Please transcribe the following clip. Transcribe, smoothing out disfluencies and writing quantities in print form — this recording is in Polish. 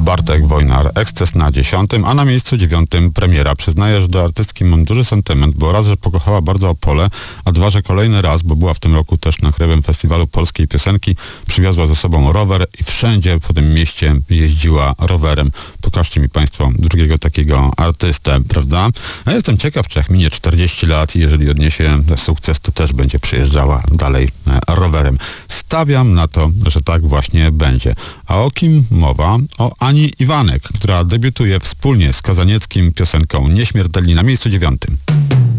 Bartek Wojnar, Eksces na 10, a na miejscu 9 premiera. Przyznaje, że do artystki mam duży sentyment, bo raz, że pokochała bardzo Opole, a dwa, że kolejny raz, bo była w tym roku też na Krajowym Festiwalu Polskiej Piosenki, przywiozła ze sobą rower i wszędzie po tym mieście jeździła rowerem. Pokażcie mi Państwo drugiego takiego artystę, prawda? A jestem ciekaw, czy jak minie 40 lat i jeżeli odniesie sukces, to też będzie przyjeżdżała dalej rowerem. Stawiam na to, że tak właśnie będzie. A o kim mowa? O Ani Iwanek, która debiutuje wspólnie z Kazanieckim piosenką Nieśmiertelni na miejscu 9.